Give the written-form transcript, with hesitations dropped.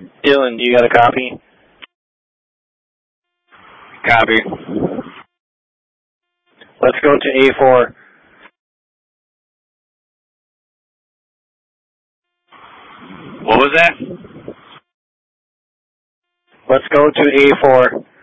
Dylan, do you got a copy? Copy. Let's go to A4. What was that? Let's go to A4.